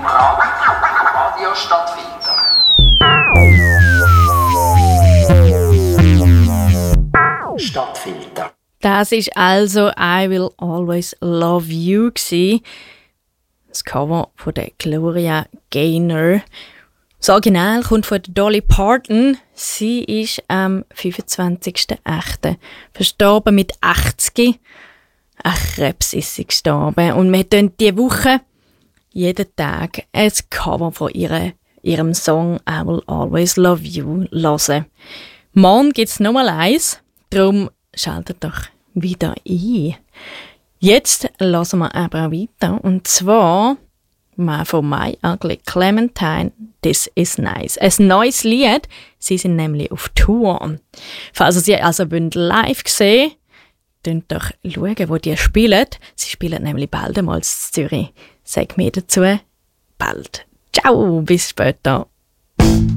Radio Stadtfilter. Stadtfilter. Das ist also «I Will Always Love You» gsi. Das Cover von der Gloria Gaynor. Das Original kommt von Dolly Parton. Sie ist am 25.08. verstorben mit 80. An Krebs ist sie gestorben. Und wir hören diese Woche jeden Tag ein Cover von ihrem Song «I Will Always Love You» hören. Morgen gibt es nochmal eins, darum schaltet doch wieder ein. Jetzt hören wir aber weiter, und zwar von My Ugly Clementine, «This is Nice». Ein neues Lied, sie sind nämlich auf Tour. Falls ihr sie also live sehen wollt, doch schauen, wo die spielen. Sie spielen nämlich bald einmal in Zürich. Sag mir dazu bald. Ciao, bis später.